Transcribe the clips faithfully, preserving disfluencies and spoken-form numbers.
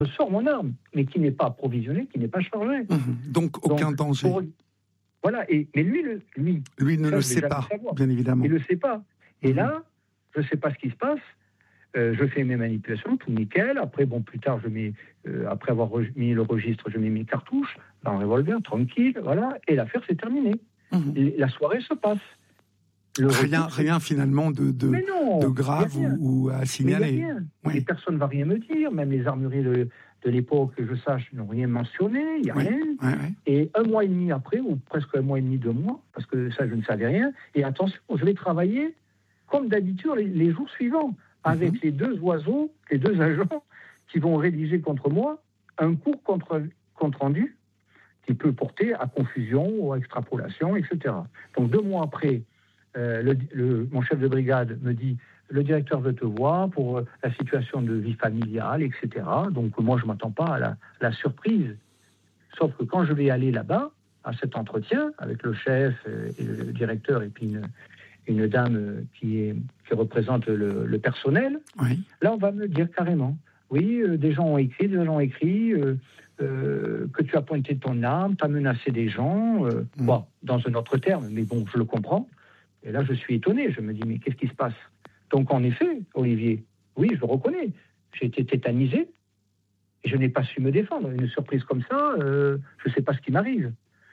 je sors mon arme, mais qui n'est pas approvisionné, qui n'est pas chargé. Mmh. Donc aucun Donc, danger. Pour... Voilà, et, mais lui, le, lui, lui ne ça, le sait pas, bien évidemment. Il ne le sait pas. Et mmh. là, je ne sais pas ce qui se passe. Euh, je fais mes manipulations, tout nickel. Après, bon, plus tard, je mets, euh, après avoir re- mis le registre, je mets mes cartouches dans le revolver, tranquille, voilà. Et l'affaire s'est terminée. Mmh. Et la soirée se passe. Le rien, retour, rien finalement de, de, non, de grave ou, ou à signaler. Oui. Et personne ne va rien me dire, même les armuriers de, de l'époque, que je sache, n'ont rien mentionné, il n'y a oui. rien. Oui, oui. Et un mois et demi après, ou presque un mois et demi, deux mois, parce que ça, je ne savais rien, et attention, je vais travailler comme d'habitude les, les jours suivants, avec mm-hmm. les deux oiseaux, les deux agents, qui vont rédiger contre moi un court contre, compte rendu qui peut porter à confusion ou à extrapolation, et cetera. Donc deux mois après, Euh, le, le, mon chef de brigade me dit le directeur veut te voir pour euh, la situation de vie familiale, et cetera. Donc moi je m'attends pas à la, la surprise. Sauf que quand je vais aller là-bas à cet entretien avec le chef euh, et le directeur et puis une, une dame qui, est, qui représente le, le personnel, oui. là on va me dire carrément oui euh, des gens ont écrit, des gens ont écrit. Euh, Euh, que tu as pointé ton arme, tu as menacé des gens, euh, mmh. bon, dans un autre terme, mais bon, je le comprends. Et là, je suis étonné. Je me dis, mais qu'est-ce qui se passe ? Donc, en effet, Olivier, oui, je le reconnais. J'ai été tétanisé et je n'ai pas su me défendre. Une surprise comme ça, euh, je ne sais pas ce qui m'arrive.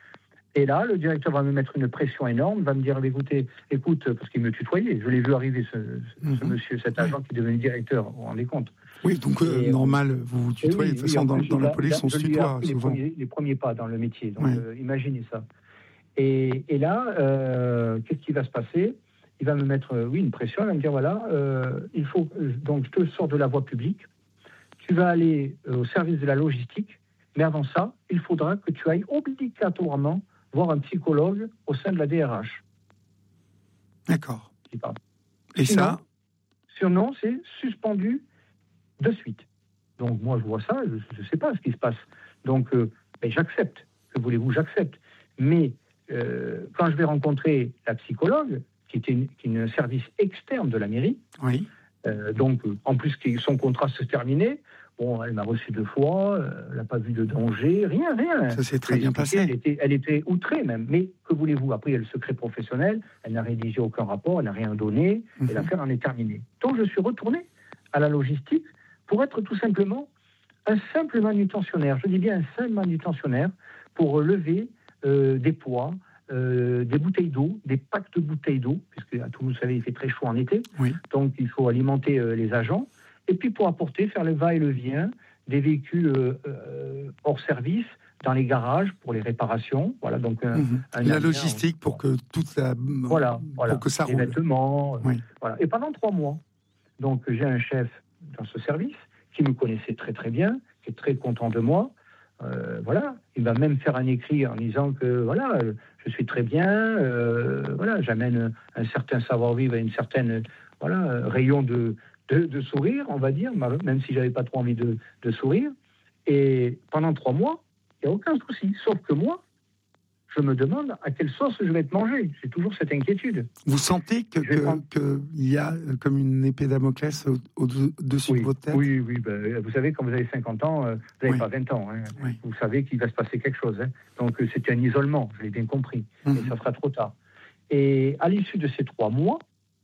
Et là, le directeur va me mettre une pression énorme, va me dire, écoutez, écoute, parce qu'il me tutoyait. Je l'ai vu arriver, ce, ce mmh. monsieur, cet agent qui est devenu directeur, vous vous rendez compte ? Oui, donc euh, et, normal, vous vous tutoyez. Oui, de toute façon, dans, dans la police, on se tutoie souvent. Les premiers, les premiers pas dans le métier, donc oui. euh, imaginez ça. Et, et là, euh, qu'est-ce qui va se passer ? Il va me mettre, euh, oui, une pression, il va me dire, voilà, euh, il faut, euh, donc je te sors de la voie publique, tu vas aller euh, au service de la logistique, mais avant ça, il faudra que tu ailles obligatoirement voir un psychologue au sein de la D R H. D'accord. Et sinon, ça Sinon, c'est suspendu de suite. Donc moi, je vois ça, je ne sais pas ce qui se passe. Donc, euh, ben, j'accepte. Que voulez-vous, j'accepte. Mais euh, quand je vais rencontrer la psychologue, qui était une, qui est un service externe de la mairie, oui. euh, donc en plus son contrat se terminait, bon, elle m'a reçu deux fois, euh, elle n'a pas vu de danger, rien, rien. Ça s'est très bien passé. Elle était, elle était outrée même. Mais que voulez-vous ? Après, il y a le secret professionnel, elle n'a rédigé aucun rapport, elle n'a rien donné, mm-hmm. et l'affaire en est terminée. Donc je suis retourné à la logistique pour être tout simplement un simple manutentionnaire. Je dis bien un simple manutentionnaire pour lever euh, des poids, euh, des bouteilles d'eau, des packs de bouteilles d'eau, puisque à Toulouse, vous savez, il fait très chaud en été, oui. donc il faut alimenter euh, les agents, et puis pour apporter, faire le va-et-le-vient des véhicules euh, euh, hors service dans les garages pour les réparations. Voilà, donc un, mmh. un la logistique on... pour que toute la voilà, voilà, pour que ça les roule. vêtements, euh, oui. voilà. Et pendant trois mois, donc j'ai un chef dans ce service qui me connaissait très très bien, qui est très content de moi. Euh, voilà, il va même faire un écrit en disant que voilà, je suis très bien, euh, voilà, j'amène un certain savoir-vivre et une certaine voilà rayon de, de de sourire, on va dire, même si j'avais pas trop envie de, de sourire. Et pendant trois mois, il n'y a aucun souci, sauf que moi, je me demande à quelle sauce je vais être mangé. J'ai toujours cette inquiétude. Vous sentez que, que, prendre... que y a comme une épée Damoclès au, au-dessus oui, de votre tête ? Oui, oui. Ben, vous savez, quand vous avez cinquante ans, euh, vous n'avez oui. pas vingt ans. Hein. Oui. Vous savez qu'il va se passer quelque chose. Hein. Donc, euh, c'est un isolement, je l'ai bien compris. Mm-hmm. Et ça sera trop tard. Et à l'issue de ces trois mois,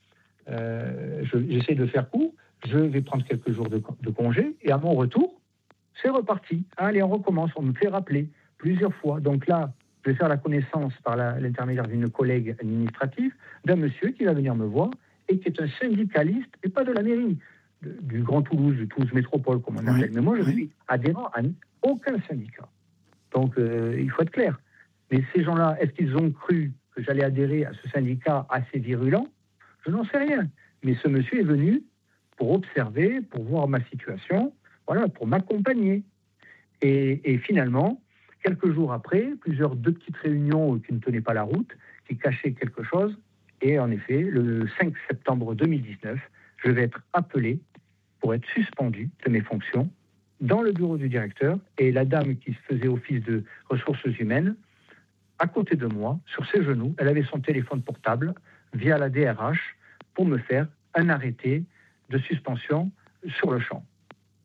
euh, je, j'essaie de faire court. Je vais prendre quelques jours de, de congé. Et à mon retour, c'est reparti. Allez, on recommence. On me fait rappeler plusieurs fois. Donc là, je vais faire la connaissance par la, l'intermédiaire d'une collègue administrative d'un monsieur qui va venir me voir et qui est un syndicaliste, et pas de la mairie, de, du Grand Toulouse, du Toulouse Métropole, comme on appelle. Oui, mais moi, je oui. suis adhérent à aucun syndicat. Donc, euh, il faut être clair. Mais ces gens-là, est-ce qu'ils ont cru que j'allais adhérer à ce syndicat assez virulent ? Je n'en sais rien. Mais ce monsieur est venu pour observer, pour voir ma situation, voilà, pour m'accompagner. Et, et finalement, quelques jours après, plusieurs deux petites réunions qui ne tenaient pas la route, qui cachaient quelque chose. Et en effet, le cinq septembre deux mille dix-neuf, je vais être appelé pour être suspendu de mes fonctions dans le bureau du directeur. Et la dame qui faisait office de ressources humaines, à côté de moi, sur ses genoux, elle avait son téléphone portable via la D R H pour me faire un arrêté de suspension sur le champ.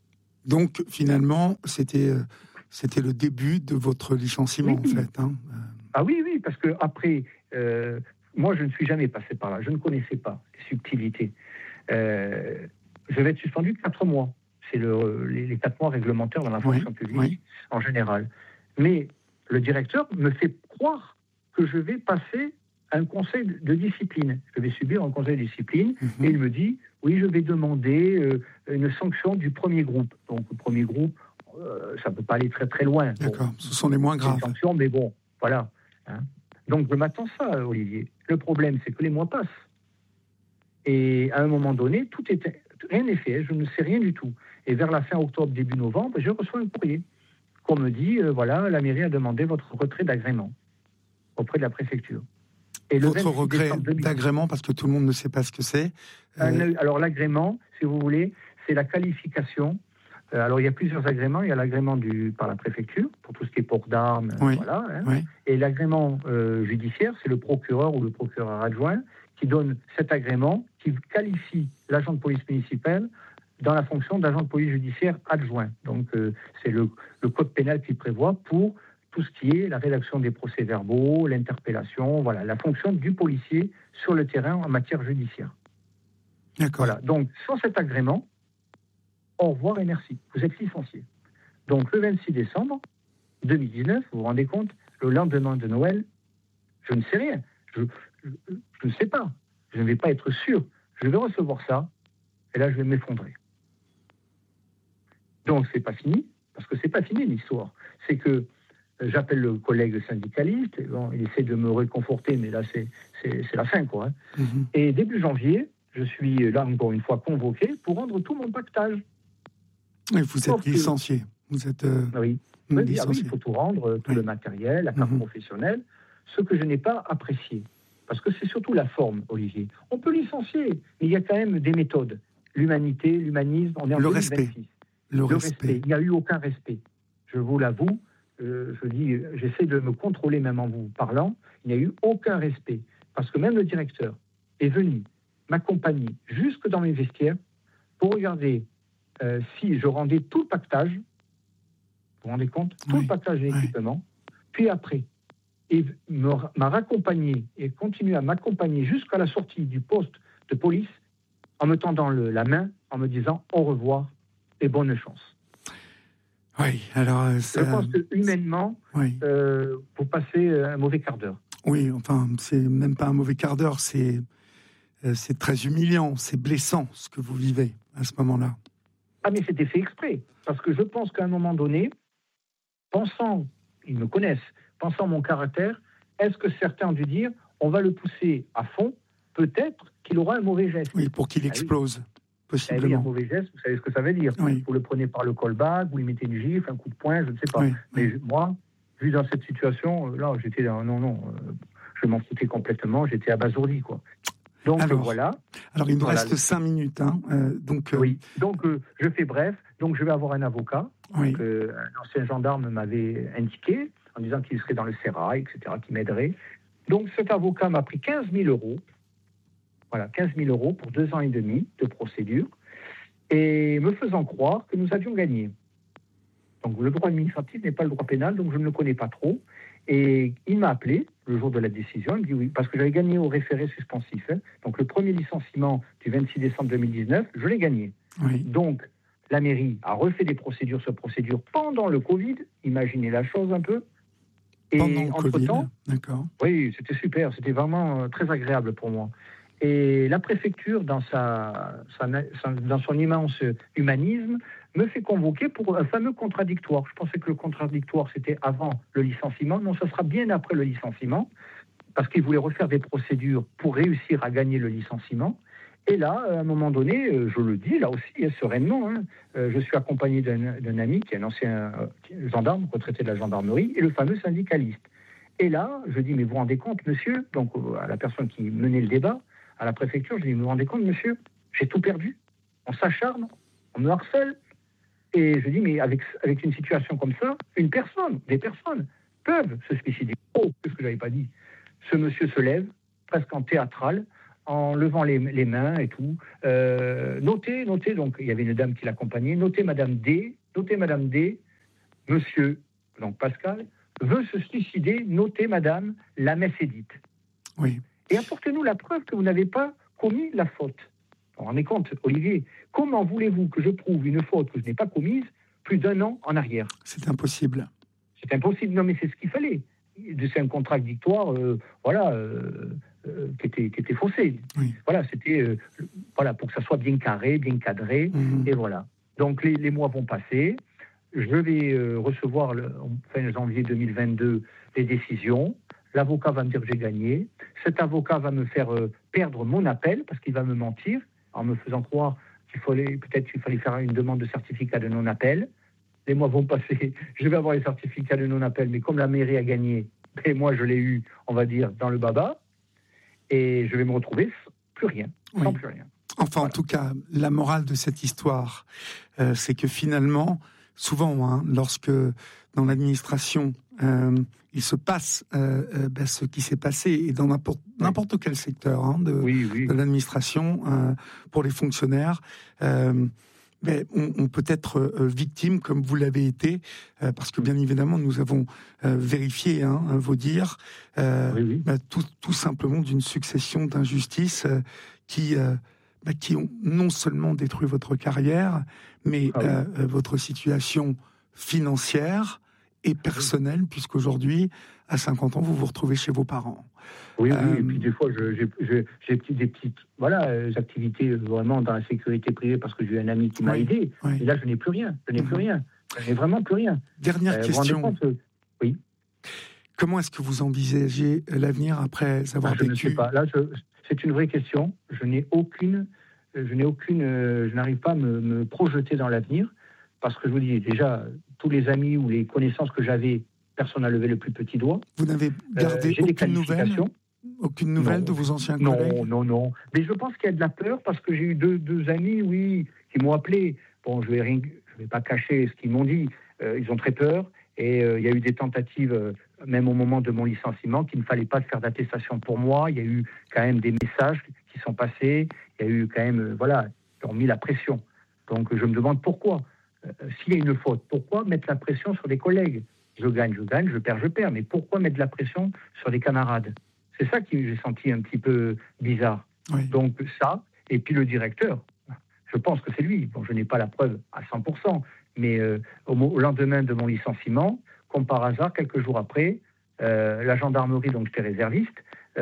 Donc, finalement, c'était, c'était le début de votre licenciement, oui. en fait. Hein. Ah oui, oui, parce que après, euh, moi, je ne suis jamais passé par là. Je ne connaissais pas les subtilités. Euh, je vais être suspendu quatre mois. C'est le, les, les quatre mois réglementaires dans la fonction oui, publique, oui. en général. Mais le directeur me fait croire que je vais passer un conseil de discipline. Je vais subir un conseil de discipline, mmh. et il me dit, oui, je vais demander euh, une sanction du premier groupe. Donc, le premier groupe, euh, ça ne peut pas aller très très loin. D'accord, bon, ce sont les moins graves. Des sanctions, mais bon, voilà. Hein. Donc, je m'attends à ça, Olivier. Le problème, c'est que les mois passent. Et à un moment donné, tout est, rien n'est fait, je ne sais rien du tout. Et vers la fin octobre, début novembre, je reçois un courrier qu'on me dit, euh, voilà, la mairie a demandé votre retrait d'agrément auprès de la préfecture. Et votre regret d'agrément, parce que tout le monde ne sait pas ce que c'est. Euh... Alors l'agrément, si vous voulez, c'est la qualification. Euh, alors il y a plusieurs agréments. Il y a l'agrément du par la préfecture pour tout ce qui est port d'armes, oui. voilà. Hein. Oui. Et l'agrément euh, judiciaire, c'est le procureur ou le procureur adjoint qui donne cet agrément, qui qualifie l'agent de police municipale dans la fonction d'agent de police judiciaire adjoint. Donc euh, c'est le, le code pénal qui prévoit pour tout ce qui est la rédaction des procès-verbaux, l'interpellation, voilà, la fonction du policier sur le terrain en matière judiciaire. D'accord. Voilà. Donc, sans cet agrément, au revoir et merci. Vous êtes licencié. Donc, le vingt-six décembre deux mille dix-neuf, vous vous rendez compte, le lendemain de Noël, je ne sais rien. Je, je, je ne sais pas. Je ne vais pas être sûr. Je vais recevoir ça, et là, je vais m'effondrer. Donc, c'est pas fini, parce que c'est pas fini l'histoire. C'est que j'appelle le collègue syndicaliste, et bon, il essaie de me réconforter, mais là, c'est, c'est, c'est la fin, quoi. Hein. Mm-hmm. Et début janvier, je suis là, encore une fois, convoqué pour rendre tout mon pactage. Et vous Sauf êtes licencié. Que... Vous êtes euh, oui. Oui, licencié. Ah oui, il faut tout rendre, tout oui. le matériel, la carte mm-hmm. professionnelle, ce que je n'ai pas apprécié. Parce que c'est surtout la forme, Olivier. On peut licencier, mais il y a quand même des méthodes. L'humanité, l'humanisme, on est en le deux mille vingt-six. Respect. Le, le respect. respect. Il n'y a eu aucun respect. Je vous l'avoue. Euh, je dis, j'essaie de me contrôler même en vous parlant, il n'y a eu aucun respect. Parce que même le directeur est venu m'accompagner jusque dans mes vestiaires pour regarder euh, si je rendais tout le pactage, vous vous rendez compte, tout oui, le pactage des oui. équipements, puis après, il me, m'a raccompagné et continue à m'accompagner jusqu'à la sortie du poste de police en me tendant le, la main, en me disant au revoir et bonne chance. Oui, alors ça... Je pense que humainement, oui. euh, vous passez un mauvais quart d'heure. Oui, enfin, c'est même pas un mauvais quart d'heure, c'est, c'est très humiliant, c'est blessant ce que vous vivez à ce moment-là. Ah, mais c'était fait exprès, parce que je pense qu'à un moment donné, pensant, ils me connaissent, pensant mon caractère, est-ce que certains ont dû dire, on va le pousser à fond, peut-être qu'il aura un mauvais geste. Oui, pour qu'il explose. Ah, oui. Possiblement. Eh oui, un mauvais geste, vous savez ce que ça veut dire. Oui. Vous le prenez par le callback, vous lui mettez une gifle, un coup de poing, je ne sais pas. Oui. Mais oui. moi, vu dans cette situation, là, j'étais dans, non, non, euh, je m'en foutais complètement, j'étais abasourdi, quoi. Donc alors, voilà. Alors il nous voilà. reste cinq minutes, hein. Euh, donc. Euh... Oui. Donc euh, je fais bref. Donc je vais avoir un avocat. Oui. Donc, euh, un ancien gendarme m'avait indiqué en disant qu'il serait dans le sérail, et cetera, qui m'aiderait. Donc cet avocat m'a pris quinze mille euros. Voilà, quinze mille euros pour deux ans et demi de procédure, et me faisant croire que nous avions gagné. Donc le droit administratif n'est pas le droit pénal, donc je ne le connais pas trop. Et il m'a appelé le jour de la décision, il me dit oui, parce que j'avais gagné au référé suspensif. Hein. Donc le premier licenciement du vingt-six décembre deux mille dix-neuf, je l'ai gagné. Oui. Donc la mairie a refait des procédures sur procédures pendant le Covid, imaginez la chose un peu. Et pendant le entre-temps, Covid, d'accord. Oui, c'était super, c'était vraiment très agréable pour moi. Et la préfecture, dans, sa, sa, dans son immense humanisme, me fait convoquer pour un fameux contradictoire. Je pensais que le contradictoire, c'était avant le licenciement. Non, ça sera bien après le licenciement, parce qu'ils voulaient refaire des procédures pour réussir à gagner le licenciement. Et là, à un moment donné, je le dis, là aussi, sereinement, hein, je suis accompagné d'un, d'un ami qui est un ancien gendarme, retraité de la gendarmerie, et le fameux syndicaliste. Et là, je dis, mais vous vous rendez compte, monsieur, donc à la personne qui menait le débat, à la préfecture, je dis, vous vous rendez compte, monsieur, j'ai tout perdu. On s'acharne, on me harcèle. Et je dis, mais avec, avec une situation comme ça, une personne, des personnes peuvent se suicider. Oh, c'est ce que je n'avais pas dit. Ce monsieur se lève, presque en théâtral, en levant les, les mains et tout. Euh, notez, notez, donc il y avait une dame qui l'accompagnait, notez Madame D, notez Madame D, Monsieur, donc Pascal, veut se suicider, notez Madame, la messe est dite. Oui. Et apportez-nous la preuve que vous n'avez pas commis la faute. Vous vous rendez compte, Olivier, comment voulez-vous que je prouve une faute que je n'ai pas commise plus d'un an en arrière? C'est impossible. C'est impossible, non mais c'est ce qu'il fallait. C'est un contradictoire, euh, voilà, euh, euh, qui, était, qui était faussé. Oui. Voilà, c'était, euh, voilà, pour que ça soit bien carré, bien cadré, mmh. et voilà. Donc les, les mois vont passer. Je vais euh, recevoir, le, en fin janvier deux mille vingt-deux, les décisions. L'avocat va me dire que j'ai gagné. Cet avocat va me faire euh, perdre mon appel parce qu'il va me mentir en me faisant croire qu'il fallait peut-être qu'il fallait faire une demande de certificat de non-appel. Les mois vont passer, je vais avoir les certificats de non-appel, mais comme la mairie a gagné, et moi je l'ai eu, on va dire, dans le baba, et je vais me retrouver sans plus rien, oui. sans plus rien. Enfin, voilà. En tout cas, la morale de cette histoire, euh, c'est que finalement, souvent, hein, lorsque dans l'administration, euh, il se passe euh, euh, ben, ce qui s'est passé, et dans n'importe, oui. n'importe quel secteur hein, de, oui, oui. de l'administration, euh, pour les fonctionnaires, euh, ben, on, on peut être euh, victime, comme vous l'avez été, euh, parce que bien évidemment, nous avons euh, vérifié hein, vos dires, euh, oui, oui. Ben, tout, tout simplement d'une succession d'injustices euh, qui... Euh, Bah, qui ont non seulement détruit votre carrière, mais ah oui. euh, votre situation financière et personnelle, puisqu'aujourd'hui, à cinquante ans, vous vous retrouvez chez vos parents. Oui, euh, oui, et puis des fois, je, j'ai, j'ai, j'ai des petites voilà, euh, activités vraiment dans la sécurité privée, parce que j'ai un ami qui m'a oui, aidé, oui. et là, je n'ai plus rien, je n'ai mmh. plus rien, je n'ai vraiment plus rien. Dernière euh, question. Compte, euh, oui. Comment est-ce que vous envisagez l'avenir après avoir ah, je vécu... Je ne sais pas, là, je... C'est une vraie question. Je n'ai aucune, je n'ai aucune, je n'arrive pas à me, me projeter dans l'avenir, parce que je vous dis déjà, tous les amis ou les connaissances que j'avais, personne n'a levé le plus petit doigt. Vous n'avez gardé euh, aucune nouvelle, aucune nouvelle non, de vos anciens non, collègues? Non, non, non. Mais je pense qu'il y a de la peur, parce que j'ai eu deux, deux amis, oui, qui m'ont appelé. Bon, je vais, rien, je vais pas cacher ce qu'ils m'ont dit. Euh, ils ont très peur. Et euh, il y a eu des tentatives, euh, même au moment de mon licenciement, qu'il ne fallait pas faire d'attestation pour moi. Il y a eu quand même des messages qui sont passés. Il y a eu quand même, euh, voilà, ils ont mis la pression. Donc je me demande pourquoi. Euh, s'il y a une faute, pourquoi mettre la pression sur des collègues? Je gagne, je gagne, je perds, je perds. Mais pourquoi mettre la pression sur des camarades? C'est ça que j'ai senti un petit peu bizarre. Oui. Donc ça, et puis le directeur, je pense que c'est lui. Bon, je n'ai pas la preuve à cent pour cent. Mais euh, au, au lendemain de mon licenciement, comme par hasard, quelques jours après, euh, la gendarmerie, donc j'étais réserviste,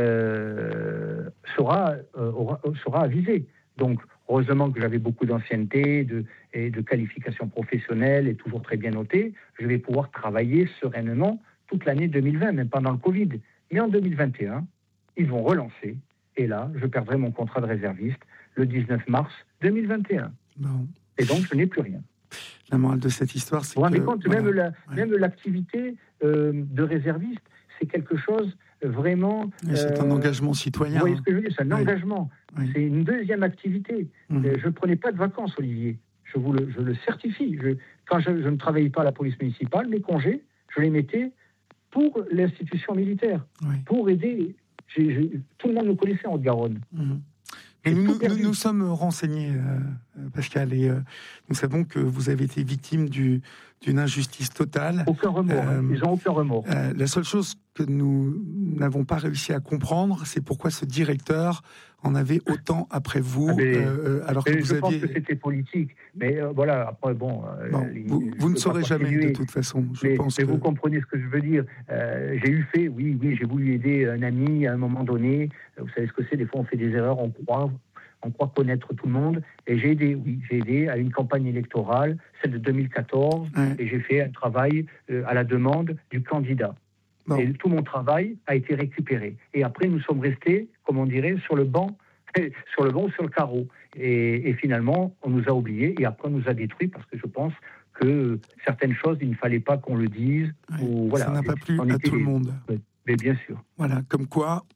euh, sera, euh, aura, sera avisée. Donc, heureusement que j'avais beaucoup d'ancienneté de, et de qualifications professionnelles et toujours très bien notées, je vais pouvoir travailler sereinement toute l'année deux mille vingt, même pendant le Covid. Mais en deux mille vingt et un, ils vont relancer. Et là, je perdrai mon contrat de réserviste le dix-neuf mars deux mille vingt et un. Bon. Et donc, je n'ai plus rien. La morale de cette histoire, c'est vous vous rendez que... compte, voilà, même, la, ouais. même l'activité euh, de réserviste, c'est quelque chose vraiment... Euh, c'est un engagement citoyen. Vous voyez ce que je veux dire? C'est un oui. engagement. Oui. C'est une deuxième activité. Mmh. Euh, je ne prenais pas de vacances, Olivier. Je vous le, je le certifie. Je, quand je, je ne travaillais pas à la police municipale, mes congés, je les mettais pour l'institution militaire, oui. pour aider... J'ai, j'ai, tout le monde nous connaissait en Haute-Garonne. Mmh. Et nous, nous, nous, nous sommes renseignés, euh, Pascal, et euh, nous savons que vous avez été victime du, d'une injustice totale. Aucun remords, euh, ils n'ont aucun remords. Euh, la seule chose que nous n'avons pas réussi à comprendre, c'est pourquoi ce directeur en avait autant après vous, ah mais, euh, alors que vous je aviez... pense que c'était politique, mais euh, voilà, après, bon... Euh, bon les, vous vous ne saurez jamais, de toute façon, je mais, pense mais que... vous comprenez ce que je veux dire. Euh, j'ai eu fait, oui, oui, j'ai voulu aider un ami à un moment donné. Vous savez ce que c'est, des fois on fait des erreurs, on croit... On croit connaître tout le monde. Et j'ai aidé, oui, j'ai aidé à une campagne électorale, celle de deux mille quatorze, ouais. et j'ai fait un travail euh, à la demande du candidat. Bon. Et tout mon travail a été récupéré. Et après, nous sommes restés, comme on dirait, sur le banc, sur le banc ou sur le carreau. Et, et finalement, on nous a oubliés, et après, on nous a détruits, parce que je pense que certaines choses, il ne fallait pas qu'on le dise. Ouais, ou, voilà, ça n'a pas plu à tout le monde. Mais bien sûr. Voilà, comme quoi,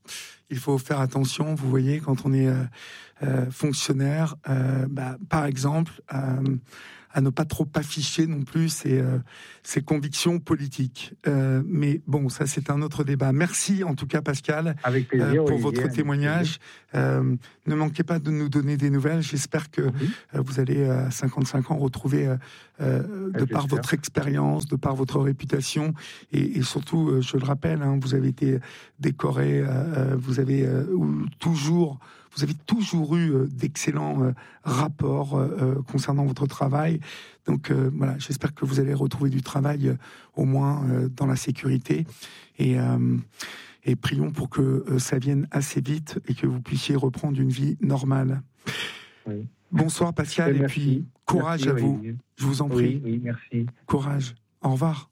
il faut faire attention, vous voyez, quand on est euh, euh, fonctionnaire, euh, bah, par exemple, euh, à ne pas trop afficher non plus ses, euh, ses convictions politiques. Euh, mais bon, ça c'est un autre débat. Merci en tout cas Pascal avec plaisir, euh, pour Olivier, votre témoignage. Euh, ne manquez pas de nous donner des nouvelles. J'espère que oui. euh, vous allez à cinquante-cinq ans retrouver, euh, euh, de par votre expérience, de par votre réputation, et, et surtout, euh, je le rappelle, hein, vous avez été décoré, euh, vous avez euh, toujours... Vous avez toujours eu euh, d'excellents euh, rapports euh, concernant votre travail. Donc euh, voilà, j'espère que vous allez retrouver du travail euh, au moins euh, dans la sécurité. Et, euh, et prions pour que euh, ça vienne assez vite et que vous puissiez reprendre une vie normale. Oui. Bonsoir Pascal, et puis courage merci, à vous. Oui. Je vous en prie. Oui, oui, merci. Courage. Au revoir.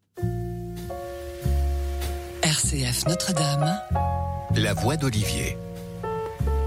R C F Notre-Dame. La voix d'Olivier.